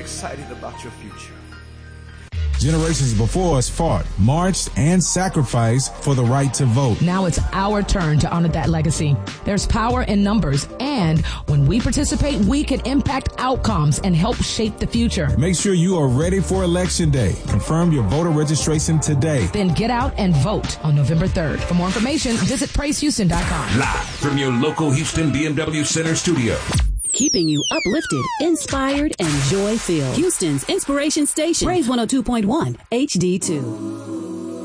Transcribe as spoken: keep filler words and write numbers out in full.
excited about your future. Generations before us fought, marched, and sacrificed for the right to vote. Now it's our turn to honor that legacy. There's power in numbers, and when we participate, we can impact outcomes and help shape the future. Make sure you are ready for Election Day. Confirm your voter registration today. Then get out and vote on November third. For more information, visit praise houston dot com. Live from your local Houston B M W Center studio. Keeping you uplifted, inspired, and joy-filled. Houston's inspiration station. Praise one oh two point one H D two.